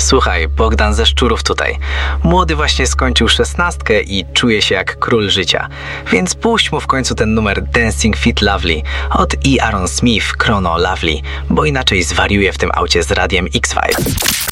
Słuchaj, Bogdan ze Szczurów tutaj. Młody właśnie skończył 16 i czuje się jak król życia. Więc puść mu w końcu ten numer Dancing Fit Lovely od Aaron Smith Chrono Lovely, bo inaczej zwariuje w tym aucie z radiem X5.